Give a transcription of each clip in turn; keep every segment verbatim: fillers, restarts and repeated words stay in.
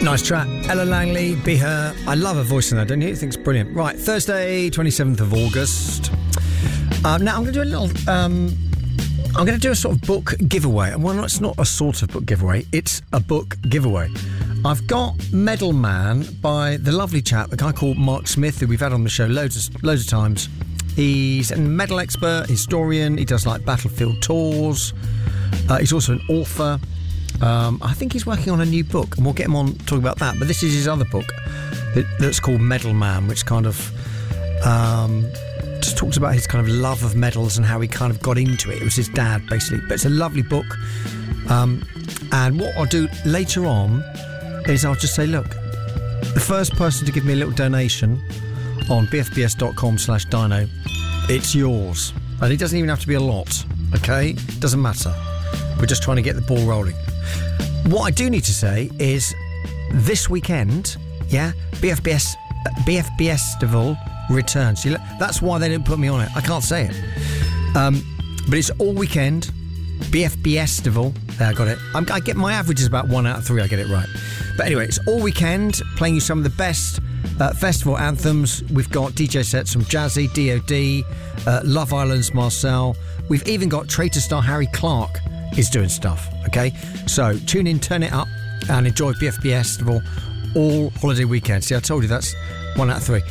Nice track. Ella Langley, Be Her. I love her voice in that, don't you? I think it's brilliant. Right, Thursday, twenty-seventh of August. Um, now, I'm going to do a little... Um, I'm going to do a sort of book giveaway. Well, it's not a sort of book giveaway. It's a book giveaway. I've got Medal Man by the lovely chap, a guy called Mark Smith, who we've had on the show loads of, loads of times. He's a medal expert, historian. He does, like, battlefield tours. Uh, he's also an author. Um, I think he's working on a new book, and we'll get him on to talk about that. But this is his other book that, that's called Medal Man, which kind of um, just talks about his kind of love of medals and how he kind of got into it. It was his dad, basically. But it's a lovely book. Um, and what I'll do later on is I'll just say, look, the first person to give me a little donation on bfbs.com slash dino, it's yours. And it doesn't even have to be a lot, okay? Doesn't matter. We're just trying to get the ball rolling. What I do need to say is this weekend, yeah, B F B S B F B S Festival returns. That's why they didn't put me on it. I can't say it. Um, but it's all weekend. B F B S Festival. There, I got it. I'm, I get my average is about one out of three. I get it right. But anyway, it's all weekend, playing you some of the best uh, festival anthems. We've got D J sets from Jazzy, D O D, uh, Love Island's Marcel. We've even got Traitor star Harry Clark is doing stuff, okay? So tune in, turn it up, and enjoy B F B S Festival all holiday weekend. See, I told you that's one out of three.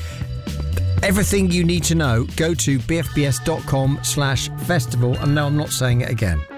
Everything you need to know, go to bfbs.com slash festival, and no, I'm not saying it again.